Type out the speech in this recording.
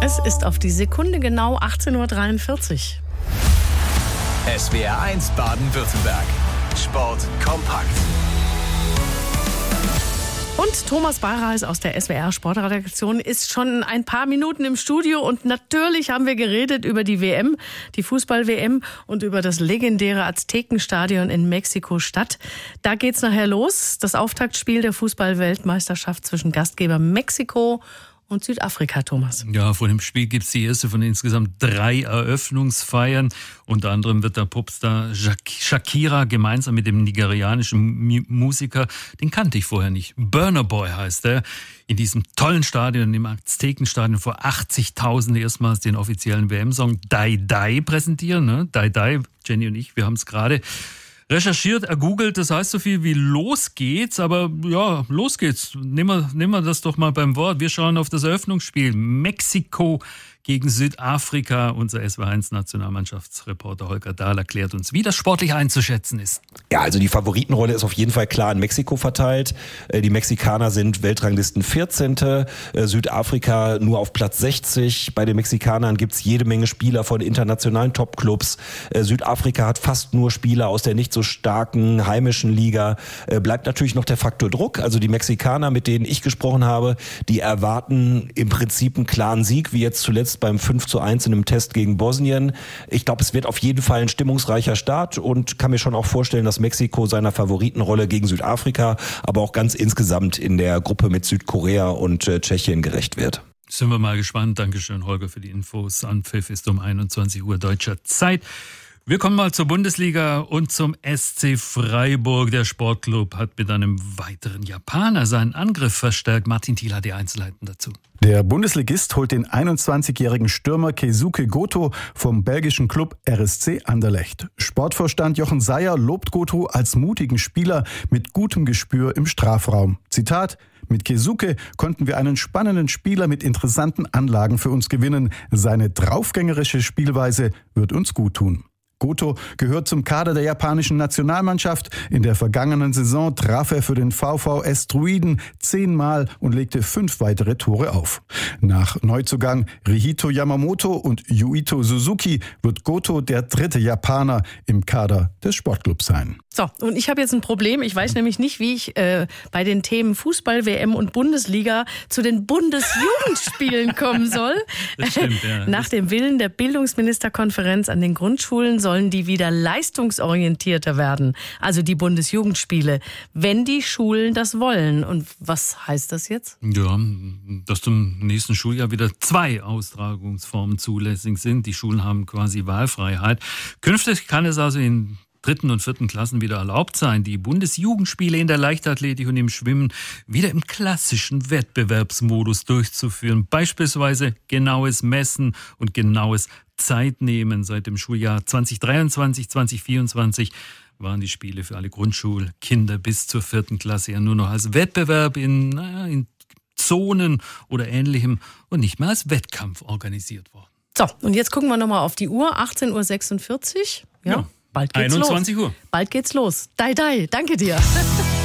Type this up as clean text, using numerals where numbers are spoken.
Es ist auf die Sekunde genau 18.43 Uhr. SWR 1 Baden-Württemberg. Sport kompakt. Und Thomas Barreis aus der SWR Sportredaktion ist schon ein paar Minuten im Studio. Und natürlich haben wir geredet über die WM, die Fußball-WM und über das legendäre Aztekenstadion in Mexiko-Stadt. Da geht's nachher los. Das Auftaktspiel der Fußball-Weltmeisterschaft zwischen Gastgeber Mexiko und Südafrika, Thomas. Ja, vor dem Spiel gibt es die erste von insgesamt 3 Eröffnungsfeiern. Unter anderem wird der Popstar Shakira gemeinsam mit dem nigerianischen Musiker, den kannte ich vorher nicht, Burna Boy heißt er, in diesem tollen Stadion, im Aztekenstadion vor 80.000 erstmals den offiziellen WM-Song Die Die präsentieren. Ne? Die Die, Jenny und ich, wir haben es gerade recherchiert, ergoogelt, das heißt so viel wie los geht's, aber ja, los geht's. Nehmen wir das doch mal beim Wort. Wir schauen auf das Eröffnungsspiel Mexiko gegen Südafrika. Unser SWR1-Nationalmannschaftsreporter Holger Dahl erklärt uns, wie das sportlich einzuschätzen ist. Ja, also die Favoritenrolle ist auf jeden Fall klar in Mexiko verteilt. Die Mexikaner sind Weltranglisten 14. Südafrika nur auf Platz 60. Bei den Mexikanern gibt's jede Menge Spieler von internationalen Topclubs. Südafrika hat fast nur Spieler aus der nicht so starken heimischen Liga. Bleibt natürlich noch der Faktor Druck. Also die Mexikaner, mit denen ich gesprochen habe, die erwarten im Prinzip einen klaren Sieg, wie jetzt zuletzt beim 5:1 in einem Test gegen Bosnien. Ich glaube, es wird auf jeden Fall ein stimmungsreicher Start und kann mir schon auch vorstellen, dass Mexiko seiner Favoritenrolle gegen Südafrika, aber auch ganz insgesamt in der Gruppe mit Südkorea und Tschechien gerecht wird. Sind wir mal gespannt. Dankeschön, Holger, für die Infos. Anpfiff ist um 21 Uhr deutscher Zeit. Wir kommen mal zur Bundesliga und zum SC Freiburg. Der Sportclub hat mit einem weiteren Japaner seinen Angriff verstärkt. Martin Thiel hat die Einzelheiten dazu. Der Bundesligist holt den 21-jährigen Stürmer Keisuke Goto vom belgischen Club RSC Anderlecht. Sportvorstand Jochen Seyer lobt Goto als mutigen Spieler mit gutem Gespür im Strafraum. Zitat: Mit Keisuke konnten wir einen spannenden Spieler mit interessanten Anlagen für uns gewinnen. Seine draufgängerische Spielweise wird uns gut tun. Goto gehört zum Kader der japanischen Nationalmannschaft. In der vergangenen Saison traf er für den VfS Druiden 10-mal und legte 5 weitere Tore auf. Nach Neuzugang Rihito Yamamoto und Yuito Suzuki wird Goto der 3. Japaner im Kader des Sportclubs sein. So, und ich habe jetzt ein Problem. Ich weiß nämlich nicht, wie ich bei den Themen Fußball, WM und Bundesliga zu den Bundesjugendspielen kommen soll. Das stimmt, ja. Nach dem Willen der Bildungsministerkonferenz an den Grundschulen sollen die wieder leistungsorientierter werden, also die Bundesjugendspiele, wenn die Schulen das wollen. Und was heißt das jetzt? Ja, dass zum nächsten Schuljahr wieder 2 Austragungsformen zulässig sind. Die Schulen haben quasi Wahlfreiheit. Künftig kann es also in 3. und 4. Klassen wieder erlaubt sein, die Bundesjugendspiele in der Leichtathletik und im Schwimmen wieder im klassischen Wettbewerbsmodus durchzuführen. Beispielsweise genaues Messen und genaues Zeitnehmen. Seit dem Schuljahr 2023, 2024 waren die Spiele für alle Grundschulkinder bis zur 4. Klasse ja nur noch als Wettbewerb in Zonen oder Ähnlichem und nicht mehr als Wettkampf organisiert worden. So, und jetzt gucken wir nochmal auf die Uhr, 18.46 Uhr. Ja. Bald geht's 21 los. Uhr. Bald geht's los. Danke dir.